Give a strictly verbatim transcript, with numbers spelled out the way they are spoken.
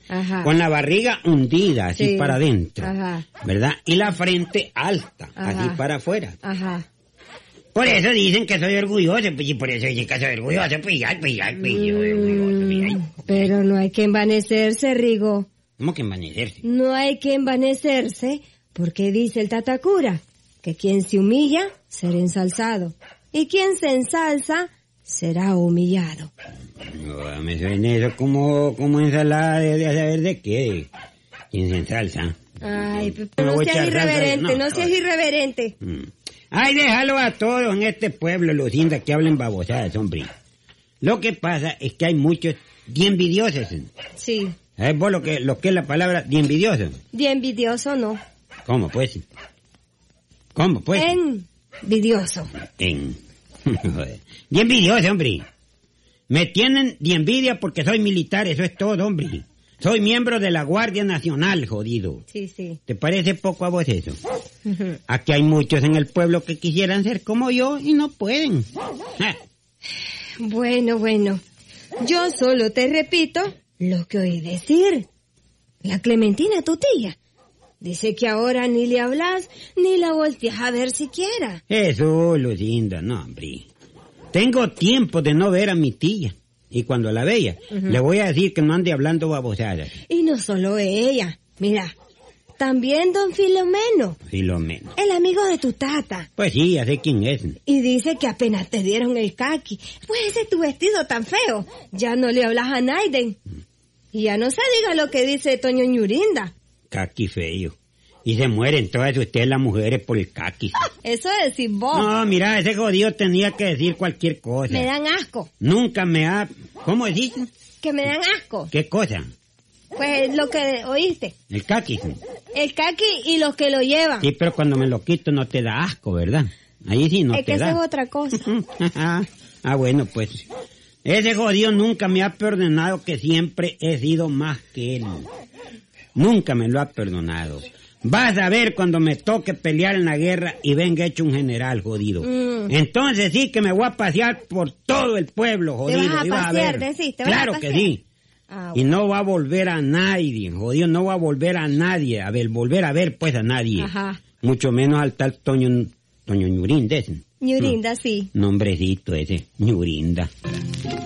Ajá. Con la barriga hundida, así Sí. para adentro. Ajá. ¿Verdad? Y la frente alta, Ajá. así para afuera. Ajá. Por eso dicen que soy orgulloso, pues, y por eso dicen que soy orgulloso, pues, ya, pues, ya, pues, yo soy orgulloso, pues, ay. Pero no hay que envanecerse, Rigo. ¿Cómo que envanecerse? No hay que envanecerse, porque dice el Tatacura que quien se humilla será ensalzado, y quien se ensalza será humillado. No, me suena eso como, como ensalada de, de saber de qué. ¿Quién se ensalza? Ay, Me pero no voy a seas echar salsa, irreverente, no, no, seas no. irreverente. Mm. Ay, déjalo a todos en este pueblo, Lucinda, que hablen babosadas, hombre. Lo que pasa es que hay muchos de envidiosos. Sí, ¿Sabes vos lo que, lo que es la palabra de envidioso? de envidioso no. ¿Cómo pues? ¿Cómo pues? Envidioso. En. Joder. De envidioso, hombre. Me tienen de envidia porque soy militar, eso es todo, hombre. Soy miembro de la Guardia Nacional, jodido. Sí, sí. ¿Te parece poco a vos eso? Aquí hay muchos en el pueblo que quisieran ser como yo y no pueden. Ja. Bueno, bueno. Yo solo te repito lo que oí decir. La Clementina, tu tía, dice que ahora ni le hablas ni la volteas a ver siquiera. Eso, Lucinda, no, hombre. Tengo tiempo de no ver a mi tía. Y cuando la vea, Ujú. le voy a decir que no ande hablando babosadas. Y no solo ella. Mira, también don Filomeno, Filomeno. el amigo de tu tata. Pues sí, ya sé quién es. Y dice que apenas te dieron el caqui, pues ese es tu vestido tan feo, ya no le hablas a Naiden. Y ya no se diga lo que dice Toño Ñurinda. Caqui feo. Y se mueren todas ustedes las mujeres por el caqui. Eso decís vos. No, mira, ese jodido tenía que decir cualquier cosa. Me dan asco. Nunca me ha... ¿Cómo dices? Que me dan asco. ¿Qué cosa? Pues lo que oíste. El caqui. El caqui y los que lo llevan. Sí, pero cuando me lo quito no te da asco, ¿verdad? Ahí sí no es te que da. eso es otra cosa. Ah, bueno, pues. Ese jodido nunca me ha perdonado que siempre he sido más que él. Nunca me lo ha perdonado. Vas a ver cuando me toque pelear en la guerra y venga hecho un general, jodido. Mm. Entonces sí que me voy a pasear por todo el pueblo, jodido. ¿Te vas a y vas pasear, ver. decís? ¿Te vas a Claro pasear? que sí. Ah, Y bueno. no va a volver a nadie, jodido, no va a volver a nadie, a ver, volver a ver pues a nadie. Ajá. Mucho menos al tal Toño, Toño Ñurinda ese. Ñurinda, sí. Nombrecito ese, Ñurinda.